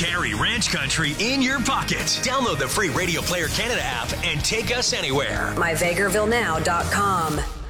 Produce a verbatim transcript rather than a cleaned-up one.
Carry Ranch Country in your pocket. Download the free Radio Player Canada app and take us anywhere. my vegreville now dot com.